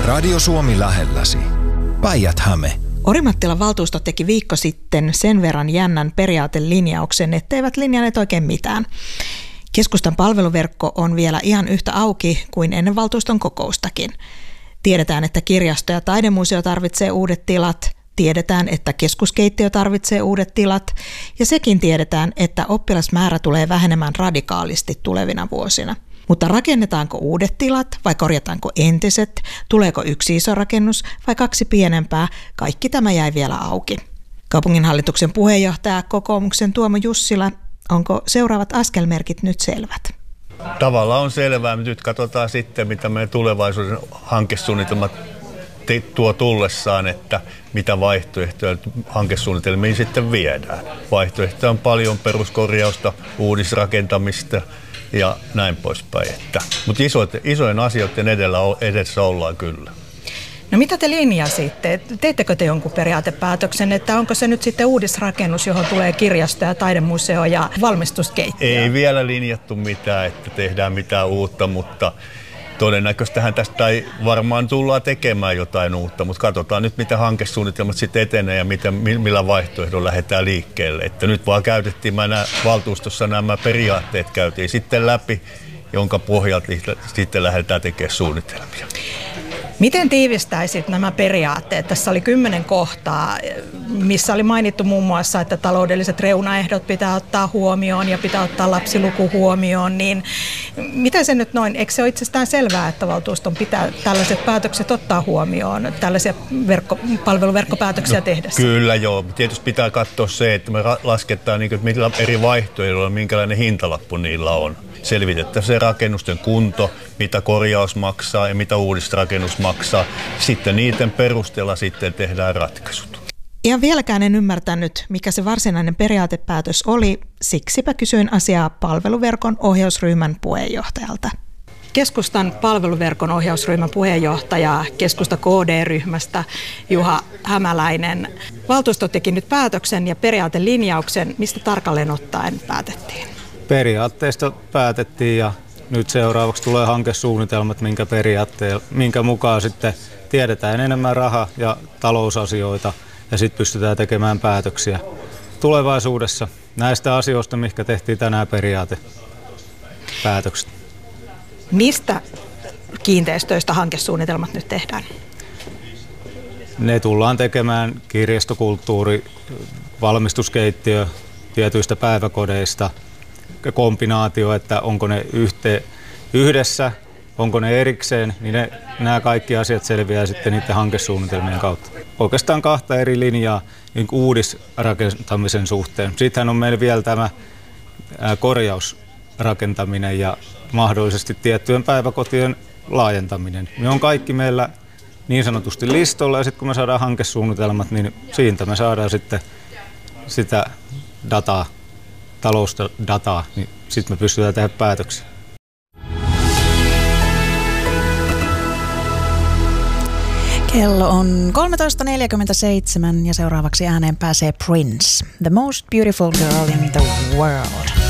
Radio Suomi lähelläsi. Päijät-Häme. Orimattilan valtuusto teki viikko sitten sen verran jännän periaatelinjauksen, etteivät linjanneet oikein mitään. Keskustan palveluverkko on vielä ihan yhtä auki kuin ennen valtuuston kokoustakin. Tiedetään, että kirjasto ja taidemuseo tarvitsee uudet tilat. Tiedetään, että keskuskeittiö tarvitsee uudet tilat. Ja sekin tiedetään, että oppilasmäärä tulee vähenemään radikaalisti tulevina vuosina. Mutta rakennetaanko uudet tilat vai korjataanko entiset? Tuleeko yksi iso rakennus vai kaksi pienempää? Kaikki tämä jäi vielä auki. Kaupunginhallituksen puheenjohtaja kokoomuksen Tuomo Jussila, onko seuraavat askelmerkit nyt selvät? Tavallaan on selvää, mutta nyt katsotaan sitten, mitä meidän tulevaisuuden hankesuunnitelmat tuo tullessaan, että mitä vaihtoehtoja hankesuunnitelmiin sitten viedään. Vaihtoehtoja on paljon, peruskorjausta, uudisrakentamista ja näin poispäin. Mutta isojen asioiden edessä ollaan kyllä. No mitä te linjasitte? Teettekö te jonkun periaatepäätöksen, että onko se nyt sitten uudisrakennus, johon tulee kirjasto ja taidemuseo ja valmistuskeittiö? Ei vielä linjattu mitään, että tehdään mitään uutta, mutta todennäköistähän tästä ei varmaan tullaan tekemään jotain uutta, mutta katsotaan nyt, mitä hankesuunnitelmat sitten etenee ja millä vaihtoehdolla lähdetään liikkeelle. Että nyt vaan käytettiin, valtuustossa nämä periaatteet käytiin sitten läpi, jonka pohjalta sitten lähdetään tekemään suunnitelmia. Miten tiivistäisit nämä periaatteet? Tässä oli 10 kohtaa, missä oli mainittu muun muassa, että taloudelliset reunaehdot pitää ottaa huomioon ja pitää ottaa lapsiluku huomioon. Niin miten se nyt noin, eikö se ole itsestään selvää, että valtuuston pitää tällaiset päätökset ottaa huomioon, tällaisia palveluverkkopäätöksiä tehdessä? Kyllä joo. Tietysti pitää katsoa se, että me lasketaan niin kuin, millä eri vaihtoehdoilla, minkälainen hintalappu niillä on. Selvitettäisiin se rakennusten kunto, mitä korjaus maksaa ja mitä uudisrakennus maksaa. Sitten niiden perusteella sitten tehdään ratkaisut. Ja vieläkään en ymmärtänyt, mikä se varsinainen periaatepäätös oli. Siksipä kysyin asiaa palveluverkon ohjausryhmän puheenjohtajalta. Keskustan palveluverkon ohjausryhmän puheenjohtaja Keskusta KD-ryhmästä Juha Hämäläinen. Valtuusto teki nyt päätöksen ja periaatelinjauksen. Mistä tarkalleen ottaen päätettiin? Periaatteesta päätettiin ja nyt seuraavaksi tulee hankesuunnitelmat, minkä mukaan sitten tiedetään enemmän raha- ja talousasioita ja sitten pystytään tekemään päätöksiä tulevaisuudessa näistä asioista, mitkä tehtiin tänään periaatepäätökset. Mistä kiinteistöistä hankesuunnitelmat nyt tehdään? Ne tullaan tekemään kirjastokulttuuri, valmistuskeittiö tietyistä päiväkodeista, kombinaatio, että onko ne yhdessä, onko ne erikseen, niin nämä kaikki asiat selviää sitten niiden hankesuunnitelmien kautta. Oikeastaan 2 eri linjaa niin uudisrakentamisen suhteen. Sittenhän on meillä vielä tämä korjausrakentaminen ja mahdollisesti tiettyjen päiväkotien laajentaminen. Ne on kaikki meillä niin sanotusti listolla ja sitten kun me saadaan hankesuunnitelmat, niin siitä me saadaan sitten sitä dataa, talousdataa, niin sitten me pystytään tehdä päätöksiä. Kello on 13.47 ja seuraavaksi ääneen pääsee Prince, The Most Beautiful Girl in the World.